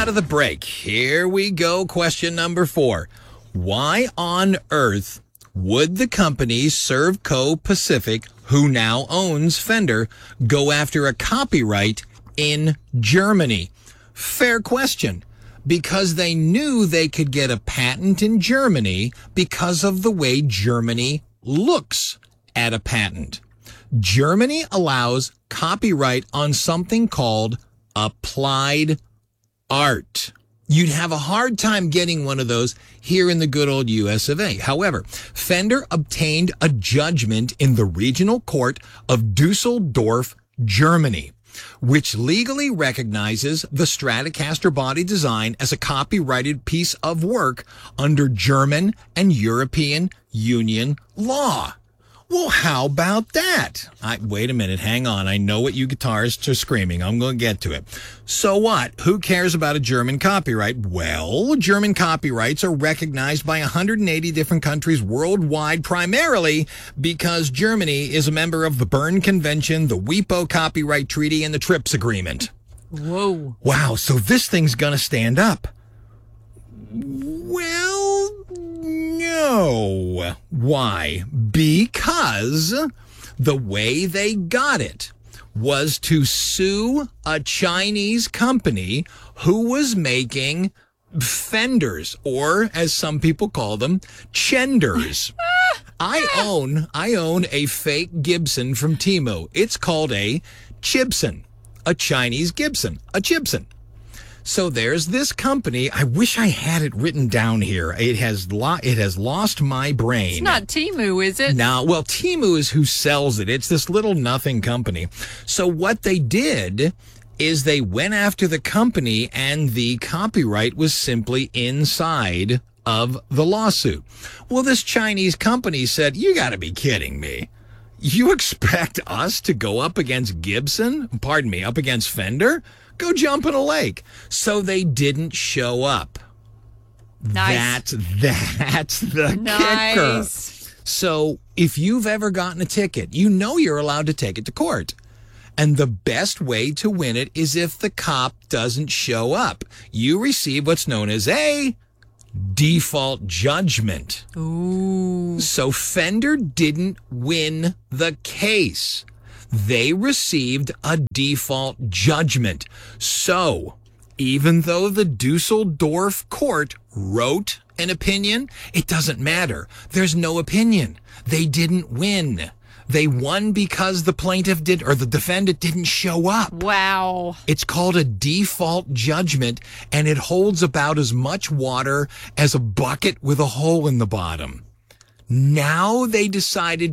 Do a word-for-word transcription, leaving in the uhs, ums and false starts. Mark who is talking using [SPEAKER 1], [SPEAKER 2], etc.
[SPEAKER 1] out of the break. Here we go. Question number four. Why on earth would the company Servco Pacific, who now owns Fender, go after a copyright in Germany? Fair question. Because they knew they could get a patent in Germany because of the way Germany looks at a patent. Germany allows copyright on something called applied art. You'd have a hard time getting one of those here in the good old U S of A. However, Fender obtained a judgment in the regional court of Dusseldorf, Germany, which legally recognizes the Stratocaster body design as a copyrighted piece of work under German and European Union law. Well, how about that? I, wait a minute. Hang on. I know what you guitarists are screaming. I'm going to get to it. So what? Who cares about a German copyright? Well, German copyrights are recognized by one hundred eighty different countries worldwide, primarily because Germany is a member of the Berne Convention, the WIPO Copyright Treaty, and the TRIPS Agreement.
[SPEAKER 2] Whoa.
[SPEAKER 1] Wow. So this thing's going to stand up. Well, no. Why? Because the way they got it was to sue a Chinese company who was making Fenders, or as some people call them, Chenders. I own, I own a fake Gibson from Temu. It's called a Chibson, a Chinese Gibson, a Chibson. So there's this company. I wish I had it written down here. It has lo- it has lost my brain.
[SPEAKER 2] It's not Temu, is it?
[SPEAKER 1] No, well, Temu is who sells it. It's this little nothing company. So what they did is they went after the company, and the copyright was simply inside of the lawsuit. Well, this Chinese company said, "You got to be kidding me. You expect us to go up against Gibson? Pardon me, up against Fender? Go jump in a lake." So they didn't show up.
[SPEAKER 2] Nice.
[SPEAKER 1] That's, that's the
[SPEAKER 2] Nice.
[SPEAKER 1] kicker. So if you've ever gotten a ticket, you know you're allowed to take it to court. And the best way to win it is if the cop doesn't show up. You receive what's known as a default judgment.
[SPEAKER 2] Ooh.
[SPEAKER 1] So Fender didn't win the case. They received a default judgment. So, even though the Dusseldorf court wrote an opinion, it doesn't matter. There's no opinion. They didn't win. They won because the plaintiff did, or the defendant didn't show up.
[SPEAKER 2] Wow.
[SPEAKER 1] It's called a default judgment, and it holds about as much water as a bucket with a hole in the bottom. Now they decided